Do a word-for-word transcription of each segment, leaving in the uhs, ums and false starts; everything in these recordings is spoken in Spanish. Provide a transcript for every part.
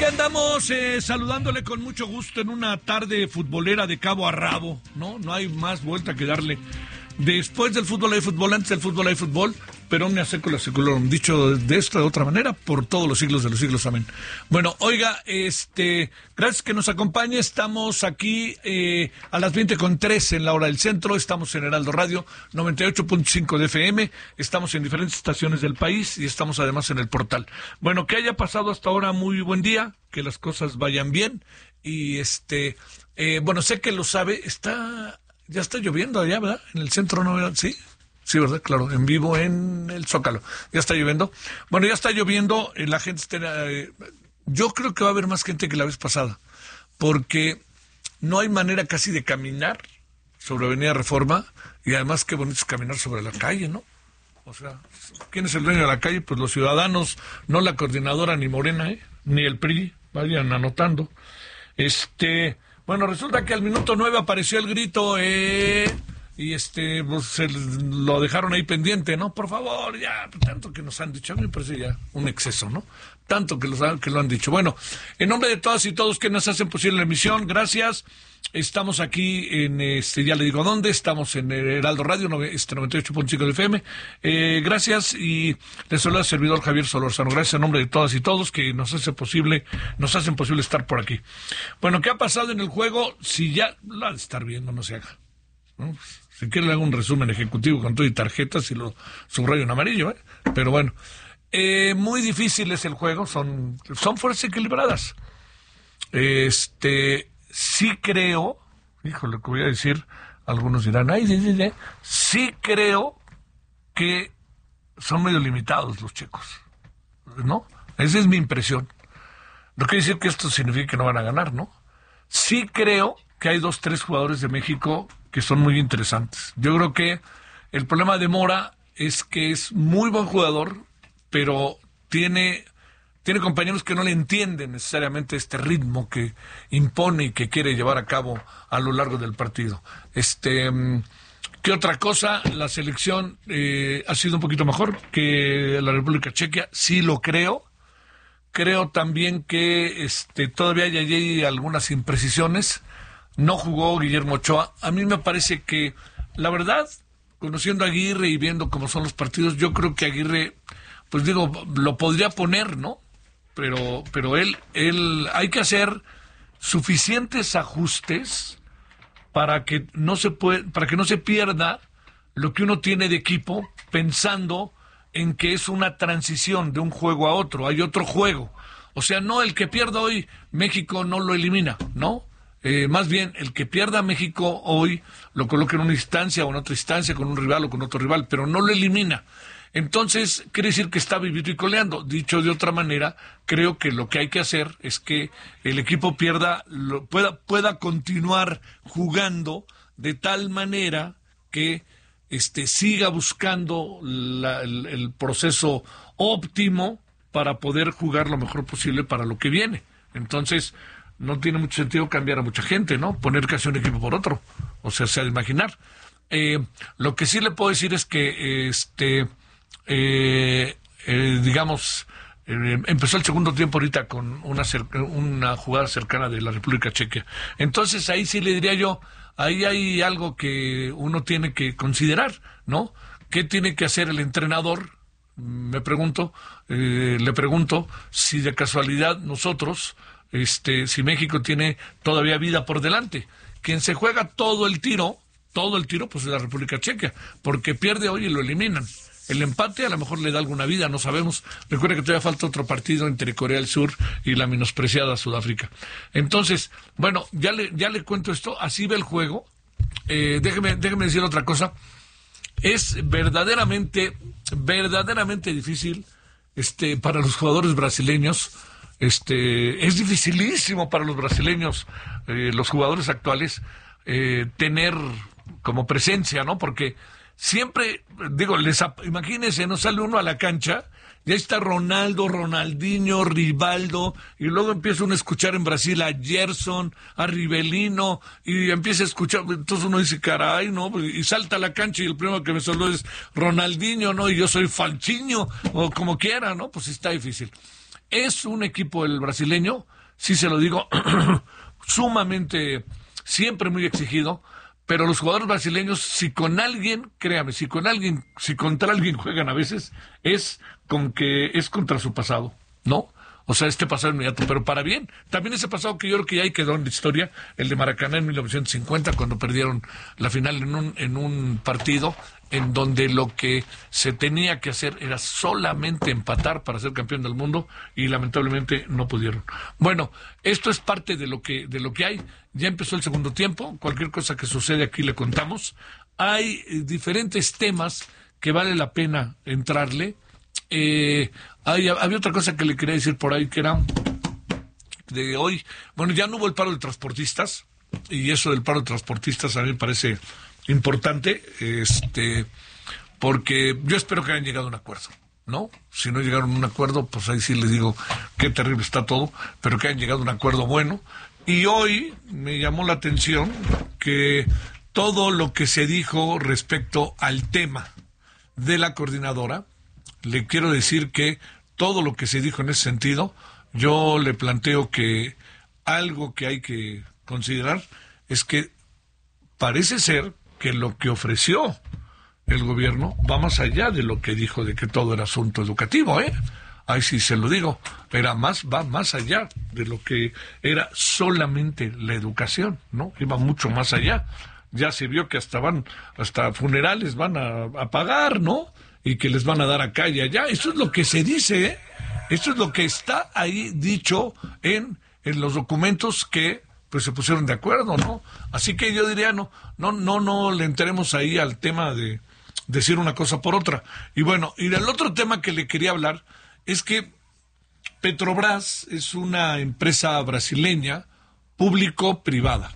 andamos eh, saludándole con mucho gusto en una tarde futbolera de cabo a rabo, ¿no? No hay más vuelta que darle. Después del fútbol hay fútbol, antes del fútbol hay fútbol, pero omnia secula seculorum, dicho de esta de otra manera, por todos los siglos de los siglos, amén. Bueno, oiga, este, gracias que nos acompañe, estamos aquí eh, a las veinte con tres en la hora del centro, estamos en Heraldo Radio, noventa y ocho punto cinco de F M, estamos en diferentes estaciones del país y estamos además en el portal. Bueno, que haya pasado hasta ahora muy buen día, que las cosas vayan bien y este, eh, bueno, sé que lo sabe, está... Ya está lloviendo allá, ¿verdad? En el centro, ¿no? Sí, sí, ¿verdad? Claro, en vivo en el Zócalo. Ya está lloviendo. Bueno, ya está lloviendo, eh, la gente está... Eh, yo creo que va a haber más gente que la vez pasada, porque no hay manera casi de caminar sobre Avenida Reforma, y además qué bonito es caminar sobre la calle, ¿no? O sea, ¿quién es el dueño de la calle? Pues los ciudadanos, no la coordinadora ni Morena, ¿eh? Ni el P R I, vayan anotando. Este... Bueno, resulta que al minuto nueve apareció el grito, eh, y este, pues se lo dejaron ahí pendiente, ¿no? Por favor, ya, tanto que nos han dicho, a mí me parece ya un exceso, ¿no? Tanto que, los, que lo han dicho. Bueno, en nombre de todas y todos que nos hacen posible la emisión, gracias. Estamos aquí en, este, ya le digo dónde, estamos en Heraldo Radio, este noventa y ocho punto cinco de F M. Eh, gracias y les saluda el servidor Javier Solórzano. Gracias en nombre de todas y todos que nos hace posible, nos hacen posible estar por aquí. Bueno, ¿qué ha pasado en el juego? Si ya lo ha de estar viendo, no se haga, ¿no? Si quiere le hago un resumen ejecutivo con todo y tarjetas y lo subrayo en amarillo, ¿eh? Pero bueno, eh, muy difícil es el juego, son, son fuerzas equilibradas. Este... Sí creo, híjole, que voy a decir, algunos dirán, ay, sí, sí, sí, sí creo que son medio limitados los checos, ¿no? Esa es mi impresión. No quiere decir que esto signifique que no van a ganar, ¿no? Sí creo que hay dos, tres jugadores de México que son muy interesantes. Yo creo que el problema de Mora es que es muy buen jugador, pero tiene... Tiene compañeros que no le entienden necesariamente este ritmo que impone y que quiere llevar a cabo a lo largo del partido. Este, ¿qué otra cosa? La selección eh, ha sido un poquito mejor que la República Checa, sí lo creo. Creo también que este, todavía hay allí algunas imprecisiones. No jugó Guillermo Ochoa. A mí me parece que, la verdad, conociendo a Aguirre y viendo cómo son los partidos, yo creo que Aguirre, pues digo, lo podría poner, ¿no? Pero, pero él, él, hay que hacer suficientes ajustes para que no se puede, para que no se pierda lo que uno tiene de equipo, pensando en que es una transición de un juego a otro, hay otro juego. O sea, no el que pierda hoy, México no lo elimina, ¿no? Eh, más bien, el que pierda México hoy, lo coloca en una instancia o en otra instancia, con un rival o con otro rival, pero no lo elimina. Entonces, quiere decir que está vivito y coleando. Dicho de otra manera, creo que lo que hay que hacer es que el equipo pierda, lo, pueda, pueda continuar jugando de tal manera que este, siga buscando la, el, el proceso óptimo para poder jugar lo mejor posible para lo que viene. Entonces, no tiene mucho sentido cambiar a mucha gente, ¿no? Poner casi un equipo por otro. O sea, se ha de imaginar. Eh, lo que sí le puedo decir es que este... Eh, eh, digamos, eh, empezó el segundo tiempo ahorita con una, cer- una jugada cercana de la República Checa. Entonces ahí sí le diría yo, ahí hay algo que uno tiene que considerar, ¿no? ¿Qué tiene que hacer el entrenador? Me pregunto, eh, le pregunto si de casualidad nosotros, este, si México tiene todavía vida por delante. Quien se juega todo el tiro, todo el tiro, pues es la República Checa, porque pierde hoy y lo eliminan. El empate a lo mejor le da alguna vida, no sabemos. Recuerda que todavía falta otro partido entre Corea del Sur y la menospreciada Sudáfrica. Entonces, bueno, ya le, ya le cuento esto, así ve el juego. Eh, déjeme, déjeme decir otra cosa. Es verdaderamente, verdaderamente difícil este, para los jugadores brasileños. Este, es dificilísimo para los brasileños, eh, los jugadores actuales, eh, tener como presencia, ¿no? Porque siempre, digo, les imagínense, no sale uno a la cancha, ya está Ronaldo, Ronaldinho, Rivaldo, y luego empieza uno a escuchar en Brasil a Gerson, a Rivelino, y empieza a escuchar, entonces uno dice, caray, ¿no? Y salta a la cancha y el primero que me saluda es Ronaldinho, ¿no? Y yo soy Falchiño, o como quiera, ¿no? Pues está difícil. Es un equipo, el brasileño, sí se lo digo, sumamente, siempre muy exigido, pero los jugadores brasileños, si con alguien, créame, si con alguien, si contra alguien juegan a veces, es con que es contra su pasado, ¿no? O sea, este pasado inmediato, pero para bien. También ese pasado que yo creo que ya ahí quedó en la historia, el de Maracaná en mil novecientos cincuenta, cuando perdieron la final en un, en un partido en donde lo que se tenía que hacer era solamente empatar para ser campeón del mundo y lamentablemente no pudieron. Bueno, esto es parte de lo que, de lo que hay. Ya empezó el segundo tiempo, cualquier cosa que sucede aquí le contamos. Hay eh, diferentes temas que vale la pena entrarle. Eh, hay, había otra cosa que le quería decir por ahí que era de hoy. Bueno, ya no hubo el paro de transportistas y eso del paro de transportistas a mí me parece importante, este, porque yo espero que hayan llegado a un acuerdo, ¿no? Si no llegaron a un acuerdo, pues ahí sí les digo qué terrible está todo, pero que hayan llegado a un acuerdo bueno. Y hoy me llamó la atención que todo lo que se dijo respecto al tema de la coordinadora, le quiero decir que todo lo que se dijo en ese sentido, yo le planteo que algo que hay que considerar es que parece ser que lo que ofreció el gobierno va más allá de lo que dijo de que todo era asunto educativo, ¿eh? Ahí sí se lo digo, era más, va más allá de lo que era solamente la educación, ¿no? Iba mucho más allá. Ya se vio que hasta van, hasta funerales van a, a pagar, ¿no? Y que les van a dar acá y allá. Eso es lo que se dice, ¿eh? Eso es lo que está ahí dicho en, en los documentos que pues se pusieron de acuerdo, ¿no? Así que yo diría, no, no, no, no le entremos ahí al tema de decir una cosa por otra. Y bueno, y el otro tema que le quería hablar es que Petrobras es una empresa brasileña público-privada.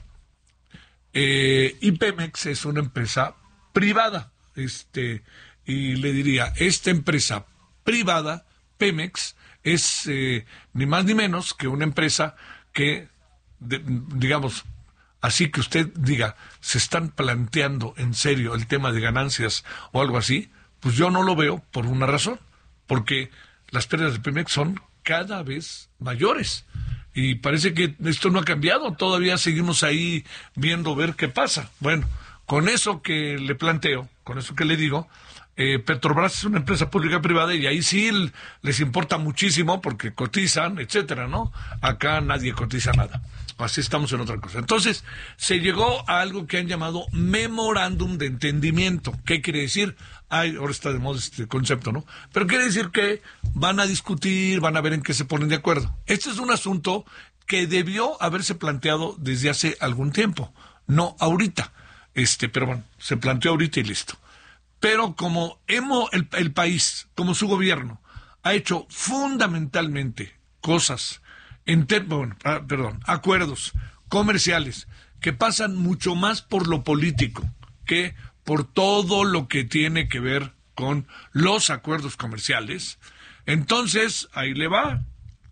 Eh, y Pemex es una empresa privada. Este, y le diría, esta empresa privada, Pemex, es eh, ni más ni menos que una empresa que De, digamos, así que usted diga, se están planteando en serio el tema de ganancias o algo así, pues yo no lo veo por una razón, porque las pérdidas de Pemex son cada vez mayores y parece que esto no ha cambiado, todavía seguimos ahí viendo ver qué pasa. Bueno, con eso que le planteo, con eso que le digo, Eh, Petrobras es una empresa pública privada y ahí sí les importa muchísimo porque cotizan, etcétera, ¿no? Acá nadie cotiza nada. Así estamos en otra cosa. Entonces, se llegó a algo que han llamado memorándum de entendimiento. ¿Qué quiere decir? Ay, ahora está de moda este concepto, ¿no? Pero quiere decir que van a discutir, van a ver en qué se ponen de acuerdo. Este es un asunto que debió haberse planteado desde hace algún tiempo, no ahorita. Este, pero bueno, se planteó ahorita y listo. Pero como hemos, el, el país, como su gobierno, ha hecho fundamentalmente cosas, en ter, bueno, ah, perdón, acuerdos comerciales que pasan mucho más por lo político que por todo lo que tiene que ver con los acuerdos comerciales, entonces ahí le va.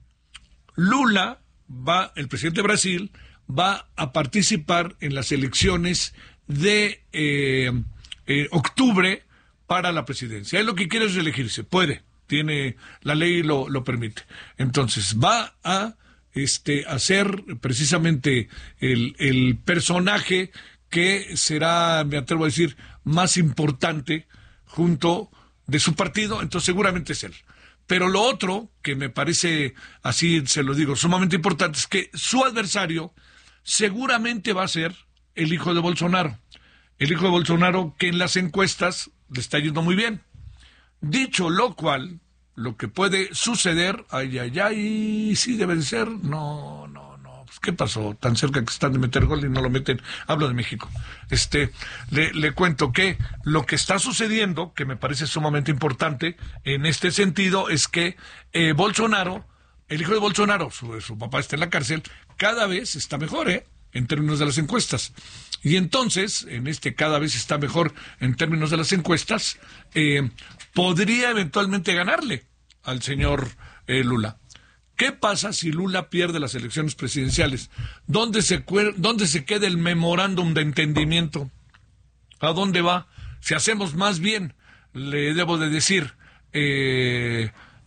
Lula va, el presidente de Brasil, va a participar en las elecciones de eh, eh, octubre para la presidencia. Él lo que quiere es reelegirse, puede, tiene, la ley lo, lo permite. Entonces va a este a ser precisamente el, el personaje que será, me atrevo a decir, más importante junto de su partido, entonces seguramente es él. Pero lo otro, que me parece, así se lo digo, sumamente importante, es que su adversario seguramente va a ser el hijo de Bolsonaro. El hijo de Bolsonaro que en las encuestas le está yendo muy bien. Dicho lo cual, lo que puede suceder, ay, ay, ay, sí deben ser, no, no, no, pues ¿qué pasó? Tan cerca que están de meter gol y no lo meten. Hablo de México. Este, le, le cuento que lo que está sucediendo, que me parece sumamente importante en este sentido, es que eh, Bolsonaro, el hijo de Bolsonaro, su, su papá está en la cárcel, cada vez está mejor, ¿eh? En términos de las encuestas. Y entonces, en este cada vez está mejor en términos de las encuestas, eh, podría eventualmente ganarle al señor eh, Lula. ¿Qué pasa si Lula pierde las elecciones presidenciales? ¿Dónde se, dónde se queda el memorándum de entendimiento? ¿A dónde va? Si hacemos más bien, le debo de decir, eh,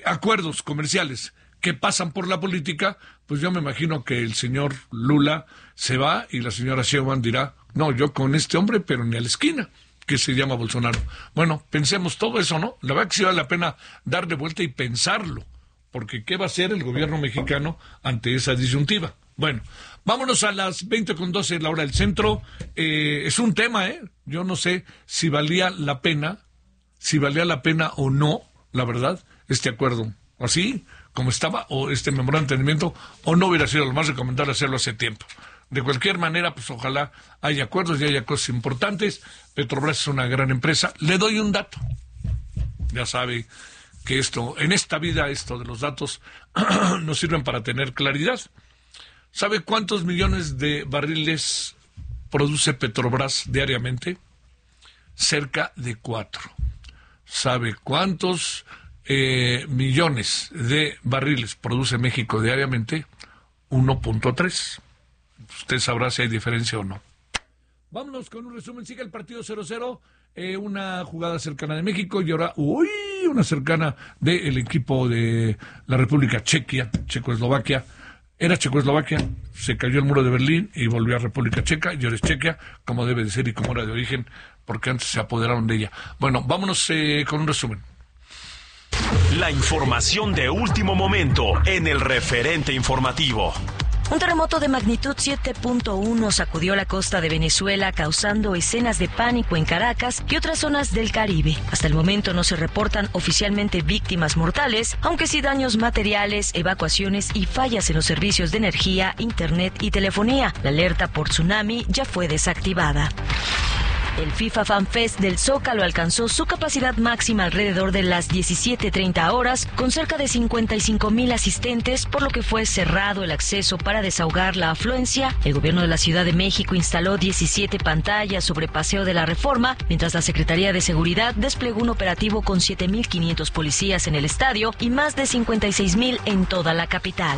acuerdos comerciales que pasan por la política, pues yo me imagino que el señor Lula se va y la señora Sheinbaum dirá, no, yo con este hombre, pero ni a la esquina, que se llama Bolsonaro. Bueno, pensemos todo eso, ¿no? La verdad que sí vale la pena darle vuelta y pensarlo, porque ¿qué va a hacer el gobierno mexicano ante esa disyuntiva? Bueno, vámonos a las veinte con doce, la hora del centro. Eh, es un tema, ¿eh? Yo no sé si valía la pena, si valía la pena o no, la verdad, este acuerdo. Así como estaba, o este memorándum de entendimiento, o no hubiera sido lo más recomendable hacerlo hace tiempo. De cualquier manera, pues ojalá haya acuerdos y haya cosas importantes. Petrobras es una gran empresa. Le doy un dato. Ya sabe que esto, en esta vida, esto de los datos nos sirven para tener claridad. ¿Sabe cuántos millones de barriles produce Petrobras diariamente? Cerca de cuatro. ¿Sabe cuántos eh, millones de barriles produce México diariamente? uno punto tres. Usted sabrá si hay diferencia o no. Vámonos con un resumen. Sigue el partido cero cero. Eh, una jugada cercana de México y ahora, uy, una cercana del equipo de la República Chequia, Checoslovaquia. Era Checoslovaquia, se cayó el muro de Berlín y volvió a República Checa, y ahora es Chequia, como debe de ser y como era de origen, porque antes se apoderaron de ella. Bueno, vámonos eh, con un resumen. La información de último momento en el referente informativo. Un terremoto de magnitud siete punto uno sacudió la costa de Venezuela, causando escenas de pánico en Caracas y otras zonas del Caribe. Hasta el momento no se reportan oficialmente víctimas mortales, aunque sí daños materiales, evacuaciones y fallas en los servicios de energía, internet y telefonía. La alerta por tsunami ya fue desactivada. El FIFA Fan Fest del Zócalo alcanzó su capacidad máxima alrededor de las diecisiete treinta horas, con cerca de cincuenta y cinco mil asistentes, por lo que fue cerrado el acceso para desahogar la afluencia. El gobierno de la Ciudad de México instaló diecisiete pantallas sobre Paseo de la Reforma, mientras la Secretaría de Seguridad desplegó un operativo con siete mil quinientos policías en el estadio y más de cincuenta y seis mil en toda la capital.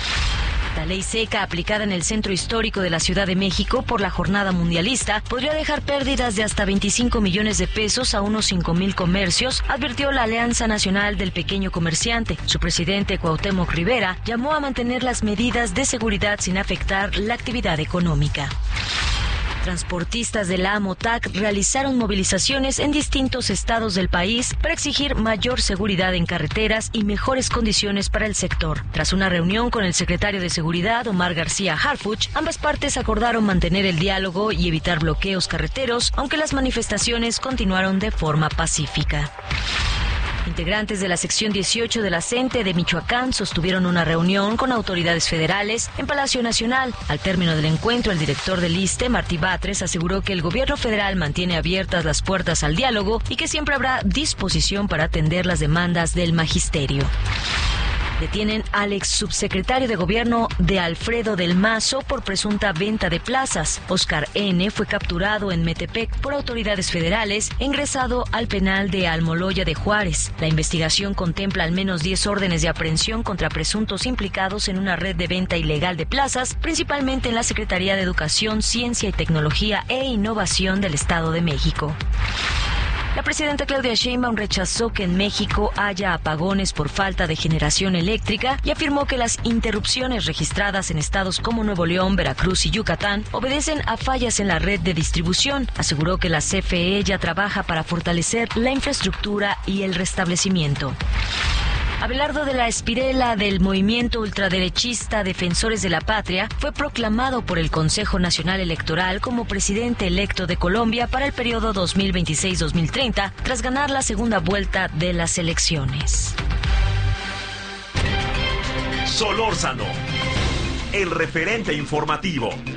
La ley seca aplicada en el centro histórico de la Ciudad de México por la jornada mundialista podría dejar pérdidas de hasta veinticinco millones de pesos a unos cinco mil comercios, advirtió la Alianza Nacional del Pequeño Comerciante. Su presidente, Cuauhtémoc Rivera, llamó a mantener las medidas de seguridad sin afectar la actividad económica. Transportistas de la AMOTAC realizaron movilizaciones en distintos estados del país para exigir mayor seguridad en carreteras y mejores condiciones para el sector. Tras una reunión con el secretario de Seguridad, Omar García Harfuch, ambas partes acordaron mantener el diálogo y evitar bloqueos carreteros, aunque las manifestaciones continuaron de forma pacífica. Integrantes de la sección dieciocho de la CENTE de Michoacán sostuvieron una reunión con autoridades federales en Palacio Nacional. Al término del encuentro, el director del ISSSTE, Martí Batres, aseguró que el gobierno federal mantiene abiertas las puertas al diálogo y que siempre habrá disposición para atender las demandas del magisterio. Detienen al ex subsecretario de Gobierno de Alfredo del Mazo por presunta venta de plazas. Oscar N. fue capturado en Metepec por autoridades federales e ingresado al penal de Almoloya de Juárez. La investigación contempla al menos diez órdenes de aprehensión contra presuntos implicados en una red de venta ilegal de plazas, principalmente en la Secretaría de Educación, Ciencia y Tecnología e Innovación del Estado de México. La presidenta Claudia Sheinbaum rechazó que en México haya apagones por falta de generación eléctrica y afirmó que las interrupciones registradas en estados como Nuevo León, Veracruz y Yucatán obedecen a fallas en la red de distribución. Aseguró que la C F E ya trabaja para fortalecer la infraestructura y el restablecimiento. Abelardo de la Espirela, del movimiento ultraderechista Defensores de la Patria, fue proclamado por el Consejo Nacional Electoral como presidente electo de Colombia para el periodo dos mil veintiséis a dos mil treinta, tras ganar la segunda vuelta de las elecciones. Solórzano, el referente informativo.